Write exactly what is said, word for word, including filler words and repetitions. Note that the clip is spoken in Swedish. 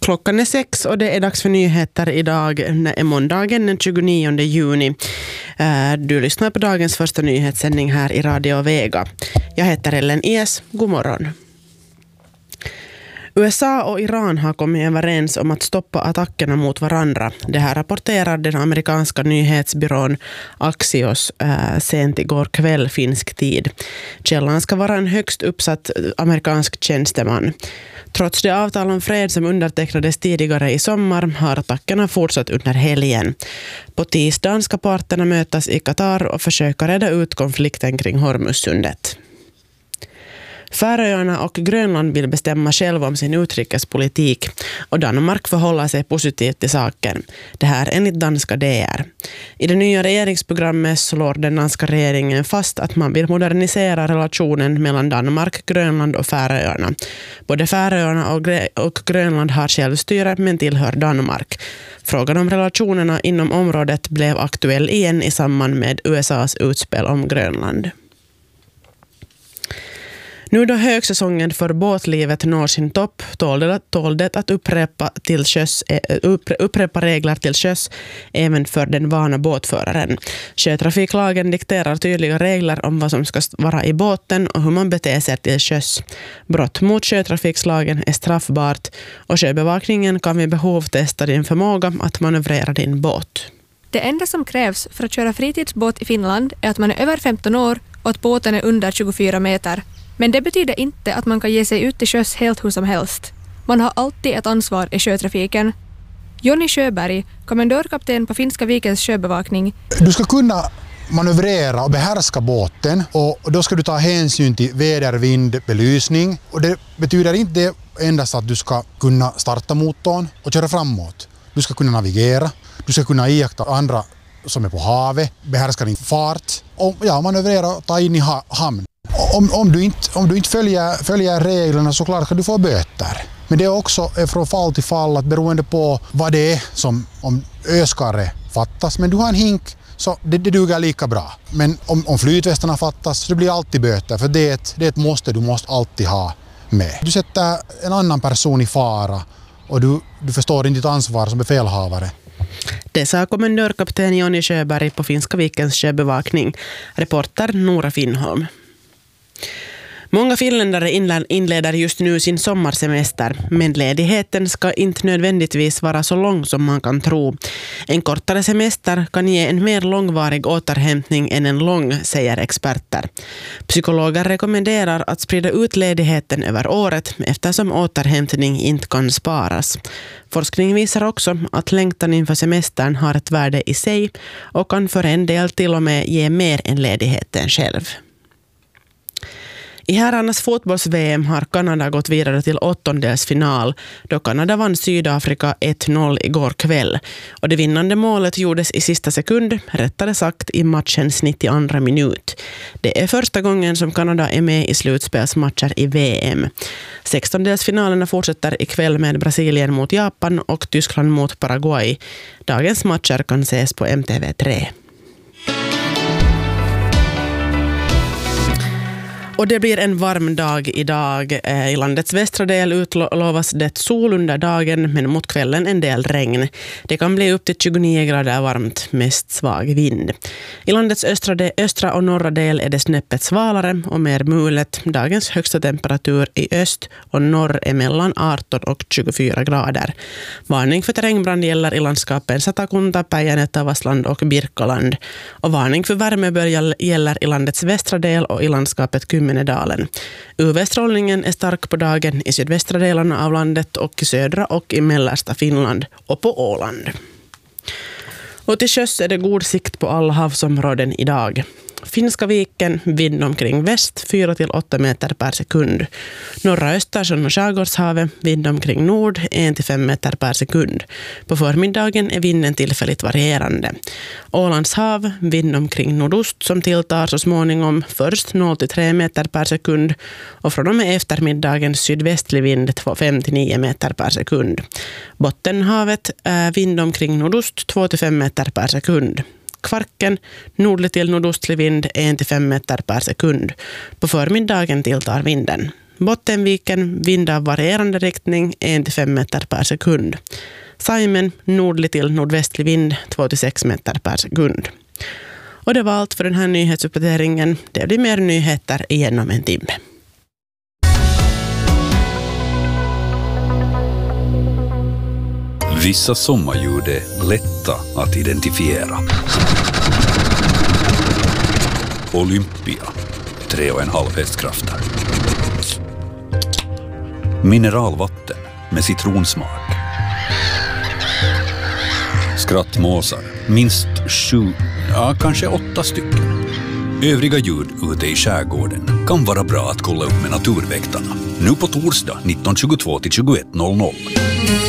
Klockan är sex och det är dags för nyheter idag. Det är måndagen den tjugonionde juni. Du lyssnar på dagens första nyhetssändning här i Radio Vega. Jag heter Ellen Es. God morgon. U S A och Iran har kommit överens om att stoppa attackerna mot varandra. Det här rapporterar den amerikanska nyhetsbyrån Axios äh, sent igår kväll finsk tid. Källan ska vara en högst uppsatt amerikansk tjänsteman. Trots det avtal om fred som undertecknades tidigare i sommar har attackerna fortsatt under helgen. På tisdagen ska parterna mötas i Qatar och försöka reda ut konflikten kring Hormuzsundet. Färöarna och Grönland vill bestämma själva om sin utrikespolitik och Danmark förhåller sig positivt till saken. Det här enligt danska D R. I det nya regeringsprogrammet slår den danska regeringen fast att man vill modernisera relationen mellan Danmark, Grönland och Färöarna. Både Färöarna och Grönland har självstyre men tillhör Danmark. Frågan om relationerna inom området blev aktuell igen i samband med U S A:s utspel om Grönland. Nu då högsäsongen för båtlivet når sin topp tål det att upprepa, till sjöss, upprepa regler till sjöss även för den vana båtföraren. Sjötrafiklagen dikterar tydliga regler om vad som ska vara i båten och hur man beter sig till sjöss. Brott mot sjötrafikslagen är straffbart och sjöbevakningen kan vid behov testa din förmåga att manövrera din båt. Det enda som krävs för att köra fritidsbåt i Finland är att man är över femton år och att båten är under tjugofyra meter. Men det betyder inte att man kan ge sig ut till sjöss helt hur som helst. Man har alltid ett ansvar i sjötrafiken. Jonny Sjöberg, kommendörkapten på Finska vikens sjöbevakning. Du ska kunna manövrera och behärska båten och då ska du ta hänsyn till väder, vind, belysning. Och det betyder inte endast att du ska kunna starta motorn och köra framåt. Du ska kunna navigera, du ska kunna iaktta andra som är på havet, behärska din fart och ja, manövrera och ta in i ha- hamn. Om, om, du inte, om du inte följer, följer reglerna så klart kan du få böter. Men det är också från fall till fall att beroende på vad det är som om öskare fattas. Men du har en hink så det, det duger lika bra. Men om, om flytvästarna fattas så det blir alltid böter för det är, ett, det är ett måste du måste alltid ha med. Du sätter en annan person i fara och du, du förstår inte ditt ansvar som befälhavare. Det sa kommendörkapten Jonny Sjöberg på Finska vikens sjöbevakning. Reporter Nora Finnholm. Många finländare inleder just nu sin sommarsemester, men ledigheten ska inte nödvändigtvis vara så lång som man kan tro. En kortare semester kan ge en mer långvarig återhämtning än en lång, säger experter. Psykologer rekommenderar att sprida ut ledigheten över året eftersom återhämtning inte kan sparas. Forskning visar också att längtan inför semestern har ett värde i sig och kan för en del till och med ge mer än ledigheten själv. I herrarnas fotbolls-V M har Kanada gått vidare till åttondelsfinal då Kanada vann Sydafrika ett noll igår kväll. Och det vinnande målet gjordes i sista sekund, rättare sagt i matchens nittioandra minut. Det är första gången som Kanada är med i slutspelsmatcher i V M. sextondelsfinalerna fortsätter ikväll med Brasilien mot Japan och Tyskland mot Paraguay. Dagens matcher kan ses på M T V tre. Och det blir en varm dag idag. I landets västra del utlovas det sol under dagen men mot kvällen en del regn. Det kan bli upp till tjugonio grader varmt, mest svag vind. I landets östra, de, östra och norra del är det snäppet svalare och mer mulet. Dagens högsta temperatur i öst och norr är mellan arton och tjugofyra grader. Varning för terrängbrand gäller i landskapen Satakunta, Päijänne-Tavastland och Birkaland. Och varning för värmebölja gäller i landets västra del och i landskapet Kymmenedalen. U V-strålningen är stark på dagen i sydvästra delarna av landet och i södra och i mellersta Finland och på Åland. Och till sjöss är det god sikt på alla havsområden idag. Finska viken, vind omkring väst, fyra till åtta meter per sekund. Norra Östersjön och Skärgårdshavet, vind omkring nord, en till fem meter per sekund. På förmiddagen är vinden tillfälligt varierande. Ålands hav, vind omkring nordost som tilltar så småningom, först noll till tre meter per sekund. Och från och med eftermiddagen sydvästlig vind fem till nio meter per sekund. Bottenhavet, vind omkring nordost, två till fem meter per sekund. Kvarken, nordlig till nordostlig vind en till fem meter per sekund. På förmiddagen tilltar vinden. Bottenviken, vind av varierande riktning, en till fem meter per sekund. Saimen, nordlig till nordvästlig vind, två till sex meter per sekund. Och det var allt för den här nyhetsuppdateringen. Det blir mer nyheter igen om en timme. Vissa sommarljud är lätta att identifiera. Olympia, tre och en halv hästkrafter. Mineralvatten med citronsmak. Skrattmåsar, minst sju, ja kanske åtta stycken. Övriga ljud ute i skärgården kan vara bra att kolla upp med naturväktarna. Nu på torsdag nitton tjugotvå till tjugoett noll noll.